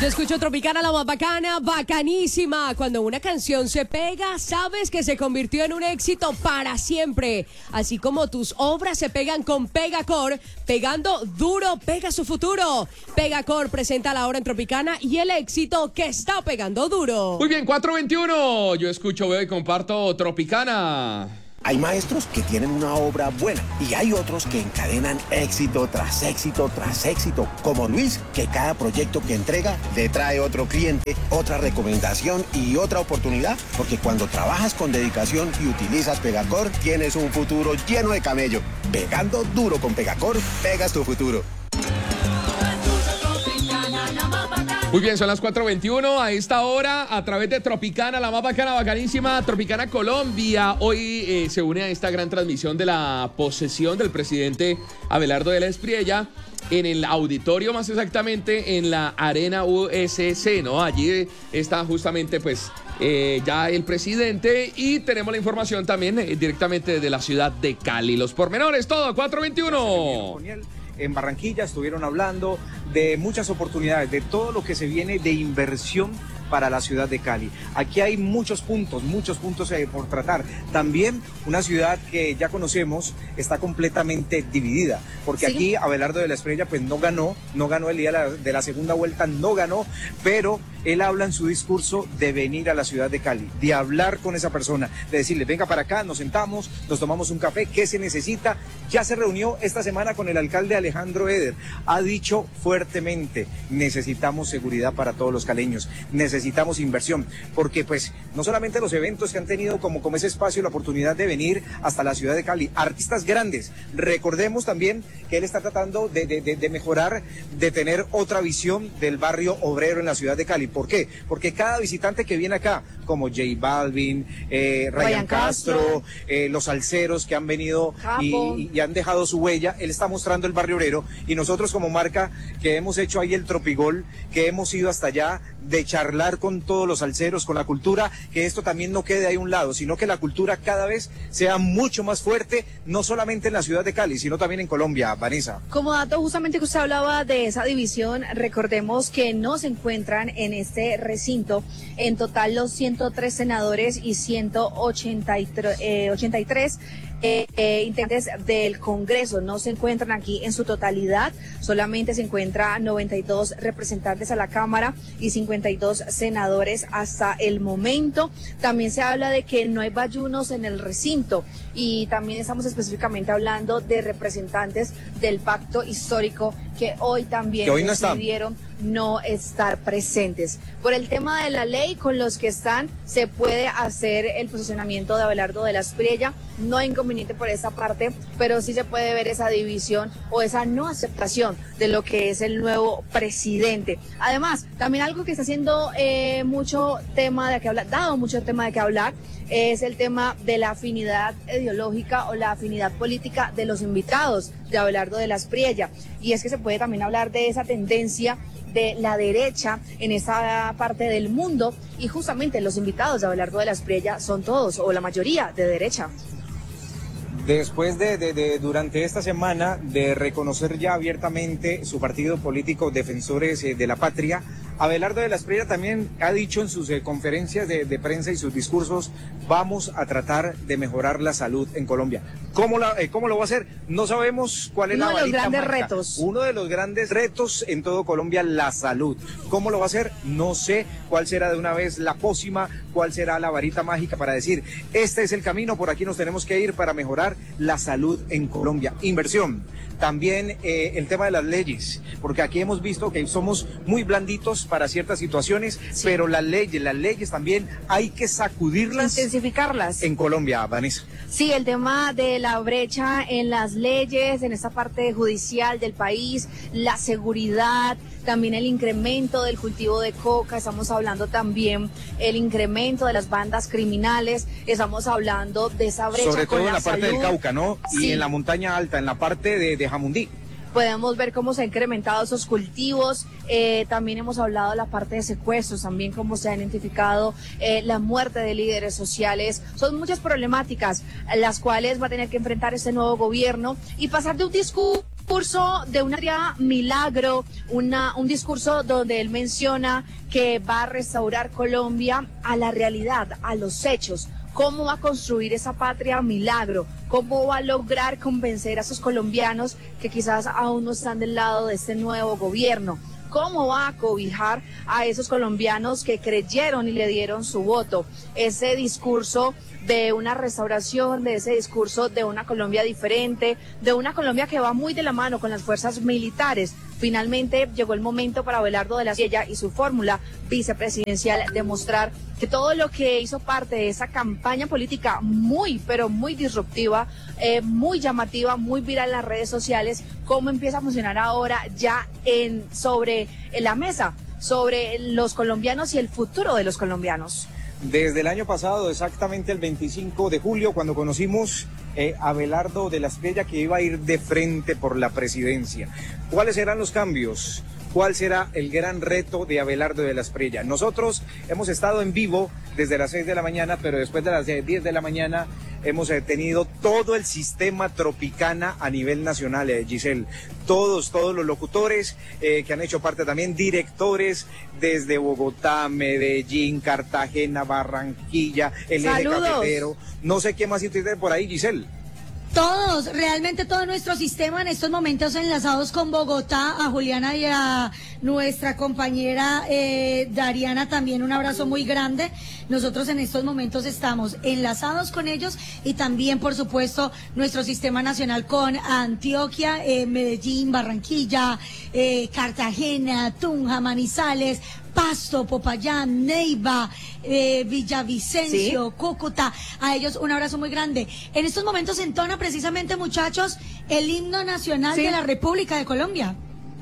Yo escucho Tropicana, la más bacana, bacanísima. Cuando una canción se pega, sabes que se convirtió en un éxito para siempre. Así como tus obras se pegan con Pegacor, pegando duro pega su futuro. Pegacor presenta la hora en Tropicana y el éxito que está pegando duro. Muy bien, 4:21. Yo escucho, veo y comparto Tropicana. Hay maestros que tienen una obra buena y hay otros que encadenan éxito tras éxito tras éxito, como Luis, que cada proyecto que entrega le trae otro cliente, otra recomendación y otra oportunidad, porque cuando trabajas con dedicación y utilizas Pegacor, tienes un futuro lleno de camello. Pegando duro con Pegacor, pegas tu futuro. Muy bien, son las 4:21. A esta hora, a través de Tropicana, la más bacana, bacanísima, Tropicana Colombia. Hoy se une a esta gran transmisión de la posesión del presidente Abelardo de la Espriella en el auditorio, más exactamente en la Arena USC, ¿no? Allí está justamente, pues, ya el presidente, y tenemos la información también directamente desde la ciudad de Cali. Los pormenores, todo, 4:21. En Barranquilla estuvieron hablando de muchas oportunidades, de todo lo que se viene de inversión para la ciudad de Cali. Aquí hay muchos puntos por tratar. También una ciudad que ya conocemos está completamente dividida, porque ¿sí? Aquí Abelardo de la Espriella pues no ganó el día de la segunda vuelta, no ganó, pero él habla en su discurso de venir a la ciudad de Cali, de hablar con esa persona, de decirle, venga para acá, nos sentamos, nos tomamos un café, ¿qué se necesita? Ya se reunió esta semana con el alcalde Alejandro Eder, ha dicho fuertemente, necesitamos seguridad para todos los caleños, necesitamos inversión, porque pues no solamente los eventos que han tenido como ese espacio la oportunidad de venir hasta la ciudad de Cali, artistas grandes, recordemos también que él está tratando de mejorar, de tener otra visión del barrio obrero en la ciudad de Cali. ¿Por qué? Porque cada visitante que viene acá, como J Balvin, Ryan Castro, los salseros que han venido y han dejado su huella, él está mostrando el barrio obrero, y nosotros como marca que hemos hecho ahí el Tropigol, que hemos ido hasta allá de charlar con todos los salseros, con la cultura, que esto también no quede ahí a un lado, sino que la cultura cada vez sea mucho más fuerte, no solamente en la ciudad de Cali, sino también en Colombia. Vanessa. Como dato, justamente que usted hablaba de esa división, recordemos que no se encuentran en este recinto en total los 103 senadores y 183 integrantes del Congreso. No se encuentran aquí en su totalidad, solamente se encuentran 92 representantes a la Cámara y 52 senadores hasta el momento. También se habla de que no hay bayunos en el recinto, y también estamos específicamente hablando de representantes del pacto histórico que hoy también decidieron no estar presentes. Por el tema de la ley, con los que están se puede hacer el posicionamiento de Abelardo de la Espriella, no hay inconveniente por esa parte, pero sí se puede ver esa división o esa no aceptación de lo que es el nuevo presidente. Además, también algo que está haciendo mucho tema de qué hablar, dado mucho tema de qué hablar, es el tema de la afinidad ideológica o la afinidad política de los invitados de Abelardo de la Espriella, y es que se puede también hablar de esa tendencia de la derecha en esa parte del mundo, y justamente los invitados de Abelardo de la Espriella son todos o la mayoría de derecha. Después durante esta semana de reconocer ya abiertamente su partido político Defensores de la Patria, Abelardo de la Espriella también ha dicho en sus conferencias de prensa y sus discursos, vamos a tratar de mejorar la salud en Colombia. ¿Cómo lo va a hacer? No sabemos cuál es la varita mágica. Uno de los grandes retos. Uno de los grandes retos en todo Colombia, la salud. ¿Cómo lo va a hacer? No sé cuál será de una vez la pócima, cuál será la varita mágica para decir, este es el camino, por aquí nos tenemos que ir para mejorar la salud en Colombia. Inversión. También el tema de las leyes, porque aquí hemos visto que somos muy blanditos para ciertas situaciones, sí, pero las leyes también hay que sacudirlas, intensificarlas en Colombia, Vanessa. Sí, el tema de la brecha en las leyes, en esta parte judicial del país, la seguridad, también el incremento del cultivo de coca, estamos hablando también el incremento de las bandas criminales, estamos hablando de esa brecha sobre todo con en la parte salud, del Cauca, ¿no? Sí. Y en la montaña alta, en la parte de Jamundí. Podemos ver cómo se han incrementado esos cultivos, también hemos hablado de la parte de secuestros, también cómo se ha identificado la muerte de líderes sociales. Son muchas problemáticas las cuales va a tener que enfrentar este nuevo gobierno y pasar de un discurso discurso de una patria milagro, un discurso donde él menciona que va a restaurar Colombia a la realidad, a los hechos. ¿Cómo va a construir esa patria milagro? ¿Cómo va a lograr convencer a esos colombianos que quizás aún no están del lado de este nuevo gobierno? ¿Cómo va a cobijar a esos colombianos que creyeron y le dieron su voto? Ese discurso de una restauración, de ese discurso de una Colombia diferente, de una Colombia que va muy de la mano con las fuerzas militares. Finalmente llegó el momento para Abelardo de la Espriella y su fórmula vicepresidencial demostrar que todo lo que hizo parte de esa campaña política muy, pero muy disruptiva, muy llamativa, muy viral en las redes sociales, cómo empieza a funcionar ahora ya sobre la mesa, sobre los colombianos y el futuro de los colombianos. Desde el año pasado, exactamente el 25 de julio, cuando conocimos a Abelardo de la Espriella que iba a ir de frente por la presidencia. ¿Cuáles serán los cambios? ¿Cuál será el gran reto de Abelardo de la Espriella? Nosotros hemos estado en vivo desde las 6 de la mañana, pero después de las 10 de la mañana hemos tenido todo el sistema Tropicana a nivel nacional, Giselle. Todos los locutores que han hecho parte también, directores desde Bogotá, Medellín, Cartagena, Barranquilla, el eje cafetero. No sé qué más tiene por ahí, Giselle. Todos, realmente todo nuestro sistema en estos momentos enlazados con Bogotá, a Juliana y a nuestra compañera Dariana también un abrazo muy grande. Nosotros en estos momentos estamos enlazados con ellos y también, por supuesto, nuestro sistema nacional con Antioquia, Medellín, Barranquilla, Cartagena, Tunja, Manizales, Pasto, Popayán, Neiva, Villavicencio, ¿sí? Cúcuta, a ellos un abrazo muy grande. En estos momentos entona precisamente, muchachos, el himno nacional, ¿sí?, de la República de Colombia.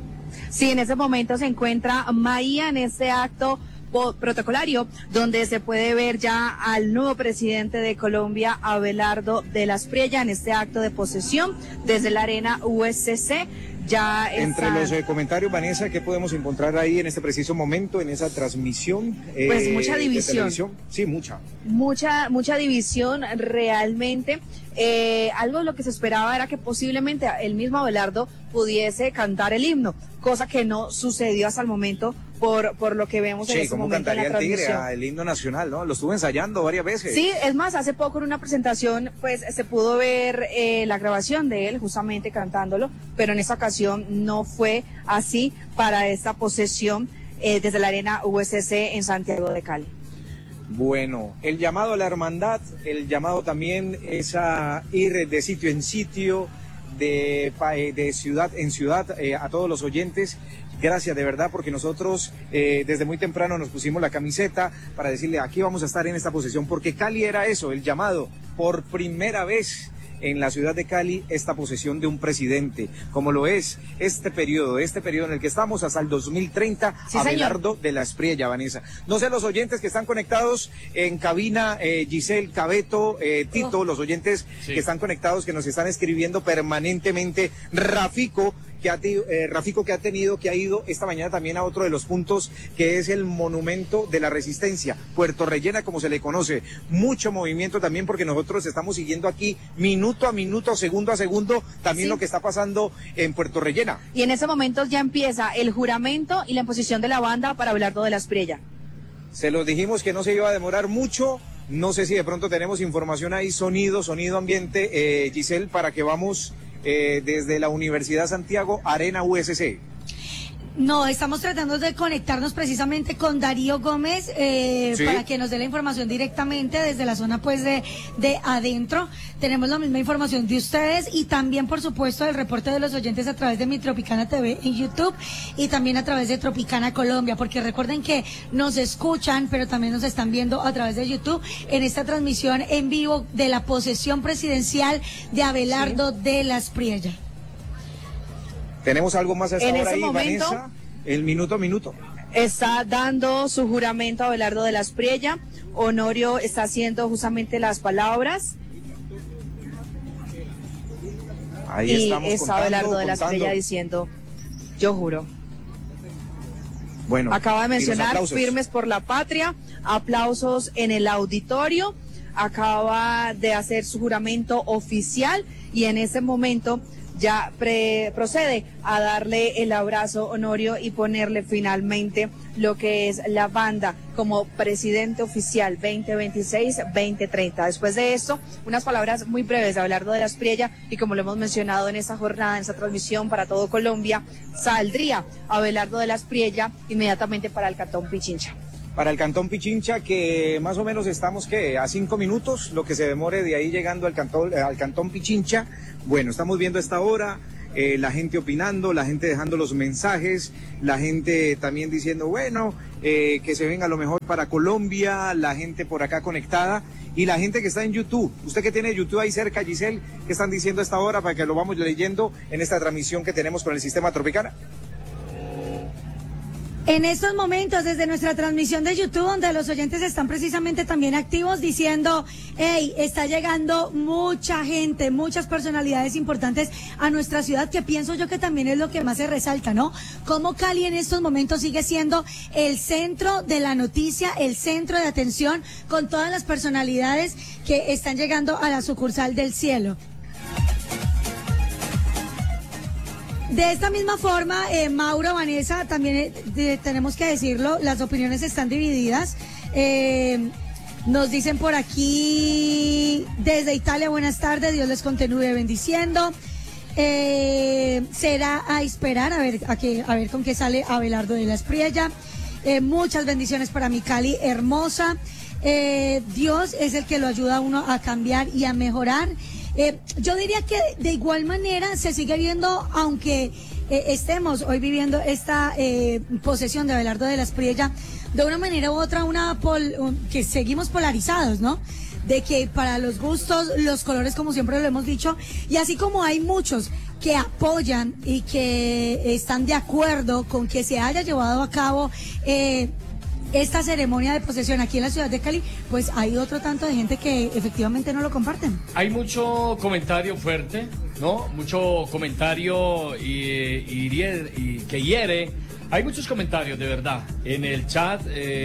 Sí, en ese momento se encuentra Maía en este acto protocolario, donde se puede ver ya al nuevo presidente de Colombia, Abelardo de la Espriella, en este acto de posesión desde la arena USC. Ya entre los comentarios, Vanessa, ¿qué podemos encontrar ahí en este preciso momento, en esa transmisión? Pues mucha división. Sí, mucha. Mucha división realmente. Algo de lo que se esperaba era que posiblemente el mismo Abelardo pudiese cantar el himno, cosa que no sucedió hasta el momento por lo que vemos en este momento en la transmisión. Sí, ¿cómo cantaría el tigre, el himno nacional, no? Lo estuve ensayando varias veces. Sí, es más, hace poco en una presentación pues se pudo ver la grabación de él justamente cantándolo, pero en esta ocasión no fue así para esta posesión desde la arena USC en Santiago de Cali. Bueno, el llamado a la hermandad, el llamado también es a ir de sitio en sitio, de ciudad en ciudad, a todos los oyentes. Gracias de verdad, porque nosotros desde muy temprano nos pusimos la camiseta para decirle aquí vamos a estar en esta posesión, porque Cali era eso, el llamado por primera vez en la ciudad de Cali, esta posesión de un presidente, como lo es este periodo en el que estamos hasta el 2030, sí, Abelardo de la Espriella, Vanessa. No sé, los oyentes que están conectados en cabina, Giselle, Cabeto, Tito, los oyentes que están conectados, que nos están escribiendo permanentemente, Rafico, que ha ido esta mañana también a otro de los puntos, que es el monumento de la Resistencia, Puerto Rellena, como se le conoce. Mucho movimiento también, porque nosotros estamos siguiendo aquí minuto a minuto, segundo a segundo, también sí, lo que está pasando en Puerto Rellena. Y en ese momento ya empieza el juramento y la imposición de la banda para Abelardo de la Espriella. Se los dijimos que no se iba a demorar mucho. No sé si de pronto tenemos información ahí, sonido ambiente, Giselle, para que vamos desde la Universidad Santiago, Arena USC. No, estamos tratando de conectarnos precisamente con Darío Gómez ¿sí?, para que nos dé la información directamente desde la zona pues de adentro. Tenemos la misma información de ustedes y también, por supuesto, el reporte de los oyentes a través de Mi Tropicana TV en YouTube y también a través de Tropicana Colombia, porque recuerden que nos escuchan, pero también nos están viendo a través de YouTube en esta transmisión en vivo de la posesión presidencial de Abelardo sí, de la Espriella. ¿Tenemos algo más hasta ahora ahí, Vanessa? El minuto a minuto. Está dando su juramento a Abelardo de la Espriella. Honorio está haciendo justamente las palabras. Ahí y estamos está Abelardo de la Espriella diciendo, yo juro. Bueno, acaba de mencionar Firmes por la Patria, aplausos en el auditorio, acaba de hacer su juramento oficial y en ese momento ya procede a darle el abrazo honorio y ponerle finalmente lo que es la banda como presidente oficial 2026-2030. Después de esto, unas palabras muy breves de Abelardo de la Espriella, y como lo hemos mencionado en esta jornada, en esta transmisión para todo Colombia, saldría Abelardo de la Espriella inmediatamente para el Cantón Pichincha. Para el Cantón Pichincha, que más o menos estamos a 5 minutos, lo que se demore de ahí llegando al Cantón Pichincha. Bueno, estamos viendo esta hora, la gente opinando, la gente dejando los mensajes, la gente también diciendo, bueno, que se venga lo mejor para Colombia, la gente por acá conectada y la gente que está en YouTube. Usted que tiene YouTube ahí cerca, Giselle, ¿qué están diciendo a esta hora para que lo vamos leyendo en esta transmisión que tenemos con el Sistema Tropicana? En estos momentos, desde nuestra transmisión de YouTube, donde los oyentes están precisamente también activos, diciendo, hey, está llegando mucha gente, muchas personalidades importantes a nuestra ciudad, que pienso yo que también es lo que más se resalta, ¿no? Cómo Cali en estos momentos sigue siendo el centro de la noticia, el centro de atención, con todas las personalidades que están llegando a la sucursal del cielo. De esta misma forma, Mauro, Vanessa, también tenemos que decirlo, las opiniones están divididas. Nos dicen por aquí, desde Italia, buenas tardes, Dios les continúe bendiciendo. Será a esperar a ver con qué sale Abelardo de la Espriella. Muchas bendiciones para mi Cali hermosa. Dios es el que lo ayuda a uno a cambiar y a mejorar. Yo diría que de igual manera se sigue viendo, aunque estemos hoy viviendo esta posesión de Abelardo de la Espriella, de una manera u otra, que seguimos polarizados, ¿no? De que para los gustos, los colores, como siempre lo hemos dicho, y así como hay muchos que apoyan y que están de acuerdo con que se haya llevado a cabo esta ceremonia de posesión aquí en la ciudad de Cali, pues hay otro tanto de gente que efectivamente no lo comparten. Hay mucho comentario fuerte, ¿no? Mucho comentario que hiere. Hay muchos comentarios, de verdad, en el chat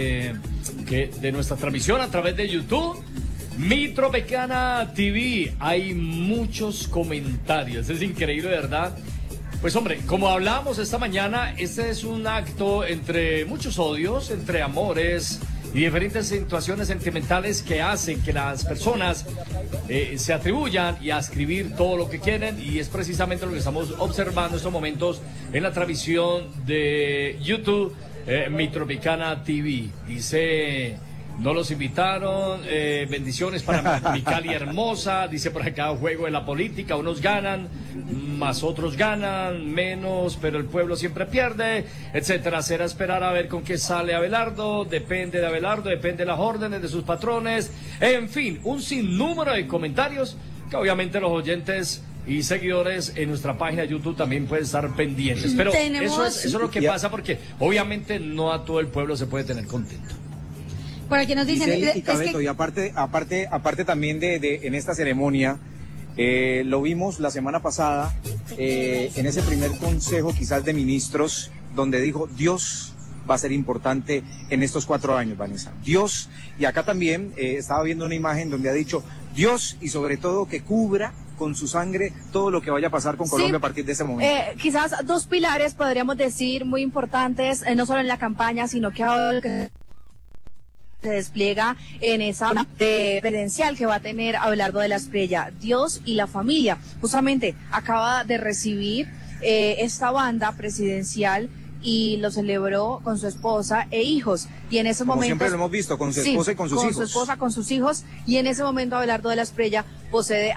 de nuestra transmisión a través de YouTube. Mi Tropicana TV, hay muchos comentarios, es increíble, de verdad. Pues hombre, como hablábamos esta mañana, este es un acto entre muchos odios, entre amores y diferentes situaciones sentimentales que hacen que las personas se atribuyan y a escribir todo lo que quieren, y es precisamente lo que estamos observando en estos momentos en la transmisión de YouTube, Mi Tropicana TV. Dice... No los invitaron, bendiciones para mi Cali hermosa, dice por acá, juego de la política, unos ganan, más otros ganan, menos, pero el pueblo siempre pierde, etcétera. Será esperar a ver con qué sale Abelardo, depende de Abelardo, depende de las órdenes de sus patrones, en fin, un sinnúmero de comentarios que obviamente los oyentes y seguidores en nuestra página de YouTube también pueden estar pendientes, pero eso es lo que pasa, porque obviamente no a todo el pueblo se puede tener contento. Por aquí nos dicen... Y Cabeto, y aparte también de en esta ceremonia, lo vimos la semana pasada, en ese primer consejo quizás de ministros, donde dijo, Dios va a ser importante en estos 4 años, Vanessa. Dios, y acá también estaba viendo una imagen donde ha dicho, Dios, y sobre todo que cubra con su sangre todo lo que vaya a pasar con Colombia a partir de ese momento. Quizás 2 pilares, podríamos decir, muy importantes, no solo en la campaña, sino que ahora que se despliega en esa credencial que va a tener Abelardo de la Espriella, Dios y la familia. Justamente acaba de recibir esta banda presidencial y lo celebró con su esposa e hijos. Y en ese momento, siempre lo hemos visto, con su esposa y con sus hijos. Con su esposa, con sus hijos. Y en ese momento Abelardo de la Espriella procede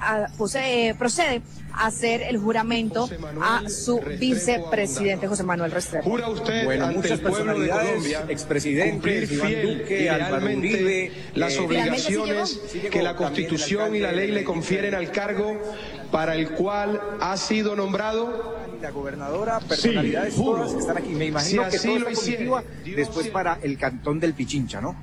a hacer el juramento a su vicepresidente José Manuel Restrepo. ¿Jura usted muchas personalidades, expresidentes, Iván Duque, Álvaro Uribe, las obligaciones que la Constitución y la ley le confieren al cargo para el cual ha sido nombrado? La gobernadora, personalidades, sí, todas están aquí. Me imagino si que toda esta comitiva después para el Cantón del Pichincha, ¿no?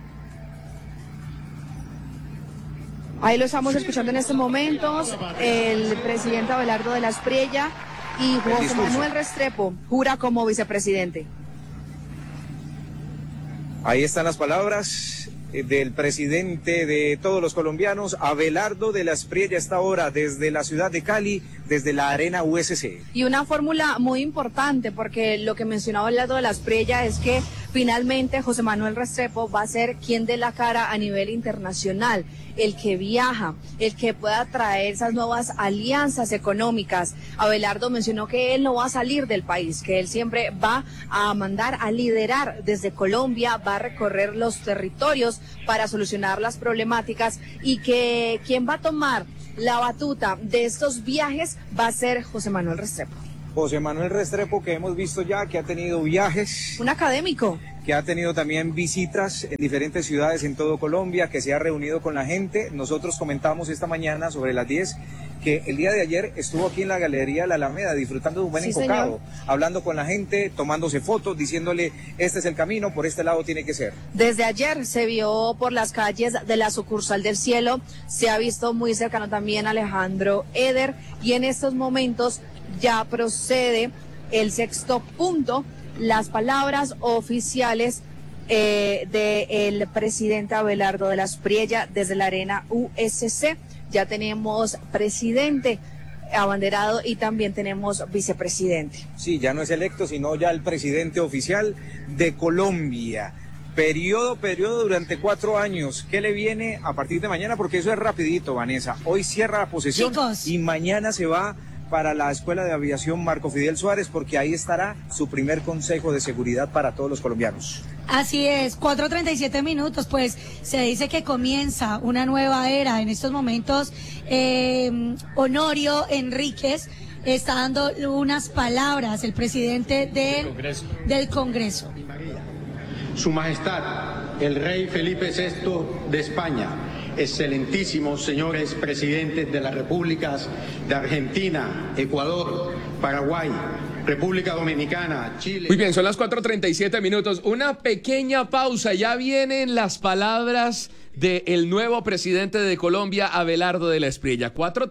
Ahí lo estamos escuchando en estos momentos, el presidente Abelardo de la Espriella y José Manuel Restrepo jura como vicepresidente. Ahí están las palabras. del presidente de todos los colombianos, Abelardo de la Espriella, esta hora desde la ciudad de Cali, desde la Arena USC. Y una fórmula muy importante, porque lo que mencionaba Abelardo de la Espriella es que finalmente José Manuel Restrepo va a ser quien dé la cara a nivel internacional, el que viaja, el que pueda traer esas nuevas alianzas económicas. Abelardo mencionó que él no va a salir del país, que él siempre va a mandar a liderar desde Colombia, va a recorrer los territorios para solucionar las problemáticas y que quien va a tomar la batuta de estos viajes va a ser José Manuel Restrepo. José Manuel Restrepo, que hemos visto ya que ha tenido viajes. Un académico. Que ha tenido también visitas en diferentes ciudades en todo Colombia, que se ha reunido con la gente. Nosotros comentamos esta mañana sobre las 10 que el día de ayer estuvo aquí en la Galería La Alameda disfrutando de un buen enfocado, hablando con la gente, tomándose fotos, diciéndole este es el camino, por este lado tiene que ser. Desde ayer se vio por las calles de la sucursal del Cielo, se ha visto muy cercano también a Alejandro Eder y en estos momentos ya procede el sexto punto, las palabras oficiales del presidente Abelardo de la Espriella desde la Arena USC. Ya tenemos presidente abanderado y también tenemos vicepresidente. Sí, ya no es electo, sino ya el presidente oficial de Colombia. Periodo durante 4 años. ¿Qué le viene a partir de mañana? Porque eso es rapidito, Vanessa. Hoy cierra la posesión, chicos, y mañana se va para la Escuela de Aviación Marco Fidel Suárez, porque ahí estará su primer consejo de seguridad para todos los colombianos. Así es, 4:37, pues se dice que comienza una nueva era. En estos momentos, Honorio Enríquez está dando unas palabras, el presidente del Congreso. Su Majestad, el Rey Felipe VI de España, excelentísimos señores presidentes de las repúblicas de Argentina, Ecuador, Paraguay, República Dominicana, Chile. Muy bien, son las 4:37. Una pequeña pausa. Ya vienen las palabras del nuevo presidente de Colombia, Abelardo de la Espriella.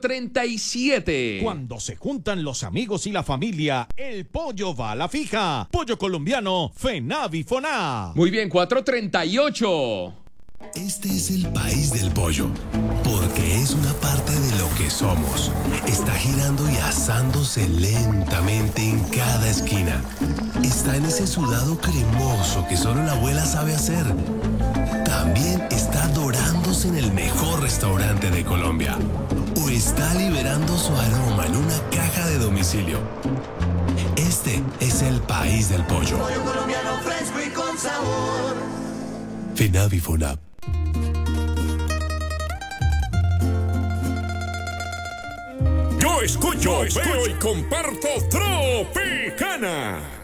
4:37. Cuando se juntan los amigos y la familia, el pollo va a la fija. Pollo colombiano, FENAVIFONA. Muy bien, 4:38. Este es el país del pollo, porque es una parte de lo que somos. Está girando y asándose lentamente en cada esquina. Está en ese sudado cremoso que solo la abuela sabe hacer. También está dorándose en el mejor restaurante de Colombia. O está liberando su aroma en una caja de domicilio. Este es el país del pollo. Pollo colombiano fresco y con sabor. FENAVIFONA. Yo escucho, veo y comparto Tropicana.